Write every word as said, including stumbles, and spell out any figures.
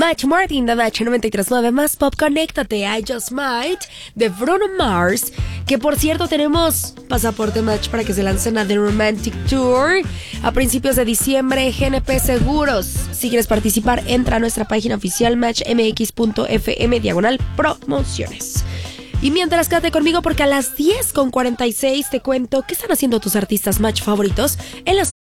Match Martin de Match noventa y tres punto nueve más Pop. Conéctate, I Just Might de Bruno Mars. Que por cierto tenemos pasaporte Match para que se lancen a The Romantic Tour a principios de diciembre. G N P Seguros. Si quieres participar, entra a nuestra página oficial match m x punto f m diagonal promociones. Y mientras, quédate conmigo porque a las diez con cuarenta y seis te cuento qué están haciendo tus artistas Match favoritos en las